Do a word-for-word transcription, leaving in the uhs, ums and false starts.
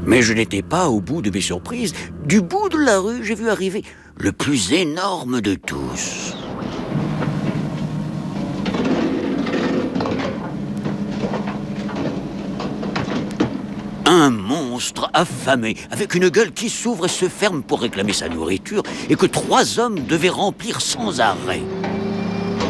Mais je n'étais pas au bout de mes surprises. Du bout de la rue, j'ai vu arriver le plus énorme de tous. Un monstre affamé, avec une gueule qui s'ouvre et se ferme pour réclamer sa nourriture, et que trois hommes devaient remplir sans arrêt.